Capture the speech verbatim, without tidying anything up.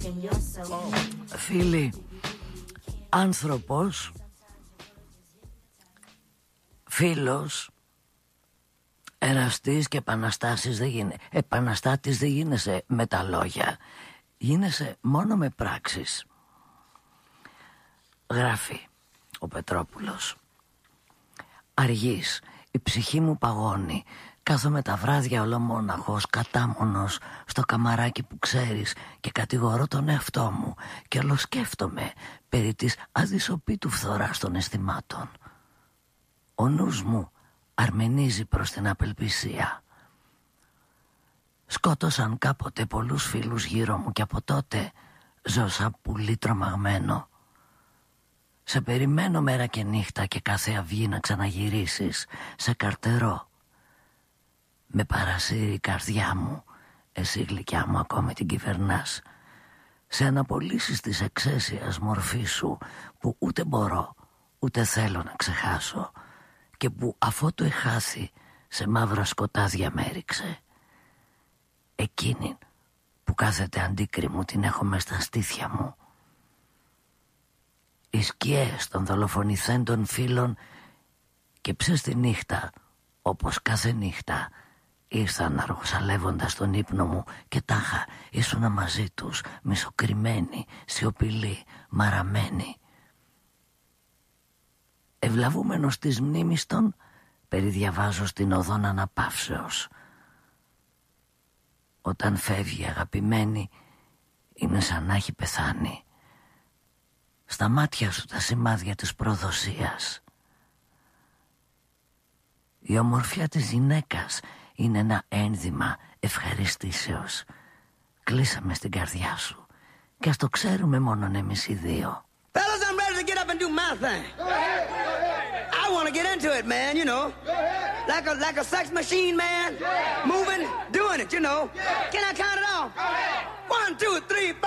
Φίλοι, άνθρωπος, φίλος, εραστής και επαναστάσεις δεν γίνε, επαναστάτης δεν γίνεσαι με τα λόγια, γίνεσαι μόνο με πράξεις. Γράφει ο Πετρόπουλος. Αργής, η ψυχή μου παγώνει. Κάθομαι τα βράδια ολομόναχος, κατάμονος, στο καμαράκι που ξέρεις και κατηγορώ τον εαυτό μου και ολοσκέφτομαι περί της αδυσοπίτου φθοράς των αισθημάτων. Ο νους μου αρμενίζει προς την απελπισία. Σκότωσαν κάποτε πολλούς φίλους γύρω μου και από τότε ζω σαν πουλί τρομαγμένο. Σε περιμένω μέρα και νύχτα και κάθε αυγή να ξαναγυρίσεις, σε καρτερώ. Με παρασύρει η καρδιά μου, εσύ γλυκιά μου ακόμη την κυβερνάς. Σε αναπολύσεις της εξαίσιας μορφή σου που ούτε μπορώ ούτε θέλω να ξεχάσω και που αφότου εχάθη σε μαύρα σκοτάδια με έριξε. Εκείνη που κάθεται αντίκρι μου την έχω μες στα στήθια μου. Οι σκιές των δολοφονηθέντων φίλων και ψες τη νύχτα, όπως κάθε νύχτα, ήρθαν αργοσαλεύοντας τον ύπνο μου και τάχα ήσουνα μαζί τους, μισοκριμμένοι, σιωπηλοί, μαραμένοι. Ευλαβούμενος της μνήμης των, περιδιαβάζω στην οδόν αναπαύσεως. Όταν φεύγει αγαπημένη, είναι σαν να έχει πεθάνει. Στα μάτια σου τα σημάδια της προδοσίας. Η ομορφιά της γυναίκας είναι ένα ένδυμα ευχαριστήσεως. Κλείσαμε στην καρδιά σου και ας το ξέρουμε μόνον εμείς οι δύο. Fellas, I'm ready to get up and do my thing. I want to get into it, man, you know. Like a like a sex machine, man. Moving, doing it, you know. Can I count it off? One, two, three, four.